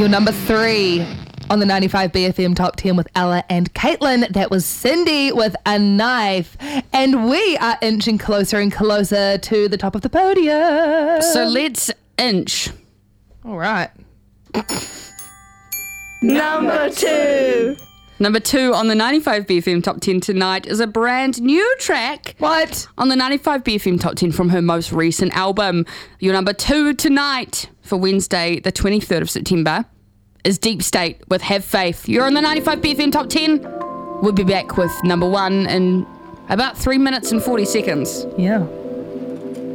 Your number 3 on the 95 BFM Top 10 with Ella and Caitlin. That was Cindy with A Knife. And we are inching closer and closer to the top of the podium. So let's inch. All right. Number 2. Number 2 on the 95 BFM Top 10 tonight is a brand new track. What? On the 95 BFM Top 10 from her most recent album. Your number 2 tonight for Wednesday, the 23rd of September, is Deep State with Have Faith. You're on the 95 BFM Top 10. We'll be back with number 1 in about 3 minutes and 40 seconds. Yeah.